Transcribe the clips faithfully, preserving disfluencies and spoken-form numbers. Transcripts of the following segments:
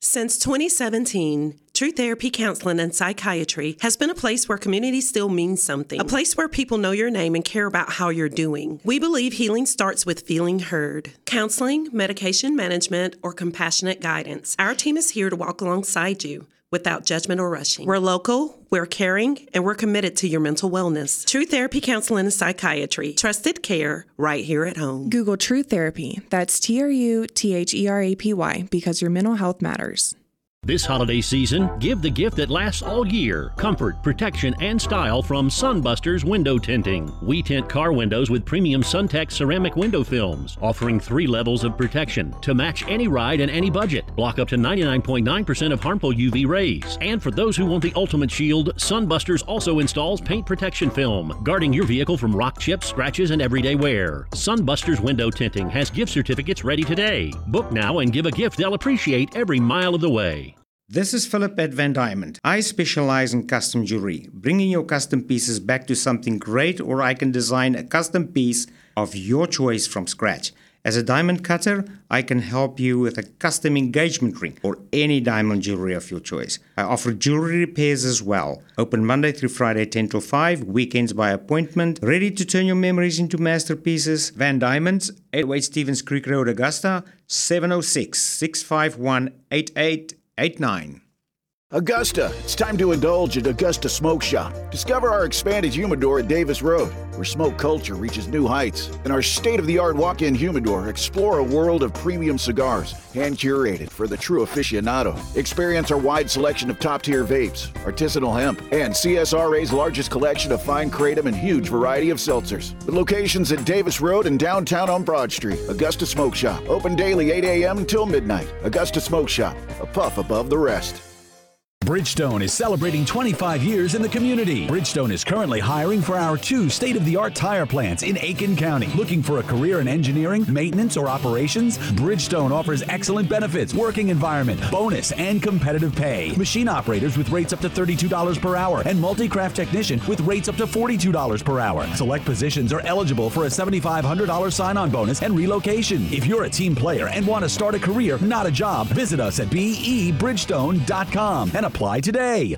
Since twenty seventeen, True Therapy Counseling and Psychiatry has been a place where community still means something. A place where people know your name and care about how you're doing. We believe healing starts with feeling heard. Counseling, medication management, or compassionate guidance. Our team is here to walk alongside you without judgment or rushing. We're local, we're caring, and we're committed to your mental wellness. True Therapy Counseling and Psychiatry. Trusted care right here at home. Google True Therapy. That's T R U T H E R A P Y because your mental health matters. This holiday season, give the gift that lasts all year. Comfort, protection, and style from Sunbusters Window Tinting. We tint car windows with premium SunTech ceramic window films, offering three levels of protection to match any ride and any budget. Block up to ninety-nine point nine percent of harmful U V rays. And for those who want the ultimate shield, Sunbusters also installs paint protection film, guarding your vehicle from rock chips, scratches, and everyday wear. Sunbusters Window Tinting has gift certificates ready today. Book now and give a gift they'll appreciate every mile of the way. This is Philip at Van Diamond. I specialize in custom jewelry, bringing your custom pieces back to something great, or I can design a custom piece of your choice from scratch. As a diamond cutter, I can help you with a custom engagement ring or any diamond jewelry of your choice. I offer jewelry repairs as well. Open Monday through Friday, ten till five, weekends by appointment. Ready to turn your memories into masterpieces? Van Diamonds, eight oh eight Stevens Creek Road, Augusta, seven oh six, six five one, eight eight eight nine. Augusta, it's time to indulge at Augusta Smoke Shop. Discover our expanded humidor at Davis Road, where smoke culture reaches new heights. And our state-of-the-art walk-in humidor, explore a world of premium cigars, hand-curated for the true aficionado. Experience our wide selection of top-tier vapes, artisanal hemp, and C S R A's largest collection of fine kratom and huge variety of seltzers. With locations at Davis Road and downtown on Broad Street, Augusta Smoke Shop, open daily eight a.m. until midnight. Augusta Smoke Shop, a puff above the rest. Bridgestone is celebrating twenty-five years in the community. Bridgestone is currently hiring for our two state-of-the-art tire plants in Aiken County. Looking for a career in engineering, maintenance, or operations? Bridgestone offers excellent benefits, working environment, bonus, and competitive pay. Machine operators with rates up to thirty-two dollars per hour and multi-craft technician with rates up to forty-two dollars per hour. Select positions are eligible for a seven thousand five hundred dollars sign-on bonus and relocation. If you're a team player and want to start a career, not a job, visit us at b e bridgestone dot com and apply today.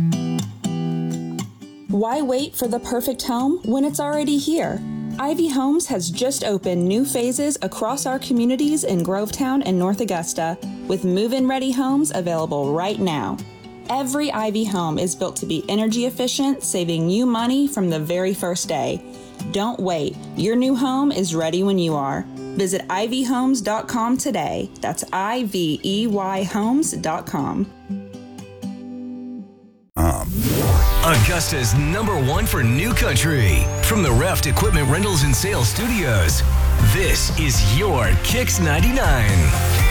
Why wait for the perfect home when it's already here? Ivy Homes has just opened new phases across our communities in Grovetown and North Augusta, with move-in ready homes available right now. Every Ivy home is built to be energy efficient, saving you money from the very first day. Don't wait. Your new home is ready when you are. Visit ivy homes dot com today. That's I V E Y homes dot com. Um. Augusta's number one for new country. From the Reft Equipment Rentals and Sales Studios, this is your Kicks ninety-nine.